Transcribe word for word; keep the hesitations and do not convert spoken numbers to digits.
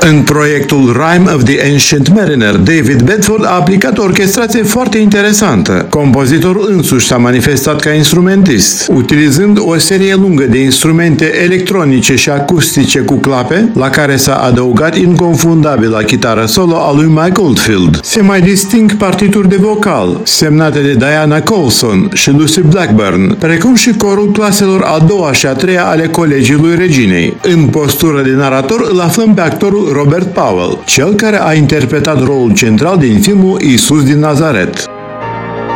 În proiectul Rime of the Ancient Mariner, David Bedford a aplicat o orchestrație foarte interesantă. Compozitorul însuși s-a manifestat ca instrumentist, utilizând o serie lungă de instrumente electronice și acustice cu clape, la care s-a adăugat inconfundabila chitară solo a lui Mike Oldfield. Se mai disting partituri de vocal, semnate de Diana Colson și Lucy Blackburn, precum și corul claselor a doua și a treia ale Colegiului Reginei. În postură de narator îl aflăm pe actorul Robert Powell, cel care a interpretat rolul central din filmul Iisus din Nazaret.